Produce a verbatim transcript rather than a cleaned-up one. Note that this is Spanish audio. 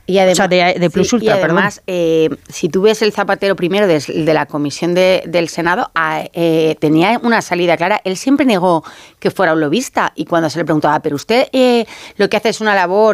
Y además, o sea, de, de Plus sí, Ultra, y además eh, si tú ves el Zapatero primero de, de la comisión de, del Senado, eh, tenía una salida clara. Él siempre negó que fuera un lobista y cuando se le preguntaba, pero usted eh, lo que hace es una labor